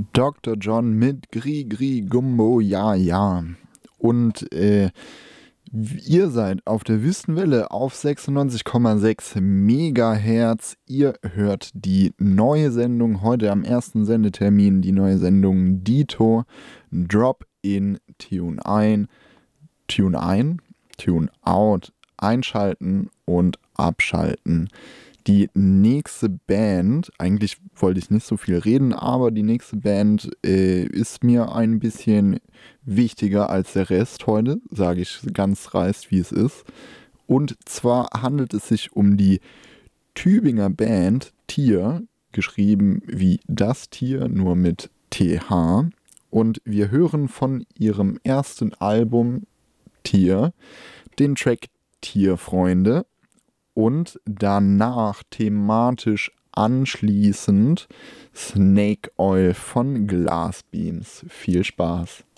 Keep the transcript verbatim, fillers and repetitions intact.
Doktor John mit Gri Gri Gumbo, ja, ja. Und äh, ihr seid auf der Wüstenwelle auf sechsundneunzig Komma sechs Megahertz. Ihr hört die neue Sendung heute am ersten Sendetermin, die neue Sendung Dito. Drop in, Tune ein, Tune ein, Tune out, einschalten und abschalten. Die nächste Band, eigentlich wollte ich nicht so viel reden, aber die nächste Band äh, ist mir ein bisschen wichtiger als der Rest heute, sage ich ganz dreist, wie es ist. Und zwar handelt es sich um die Tübinger Band Tier, geschrieben wie das Tier, nur mit T H. Und wir hören von ihrem ersten Album Tier den Track Tierfreunde. Und danach thematisch anschließend Snake Oil von Glassbeams. Viel Spaß.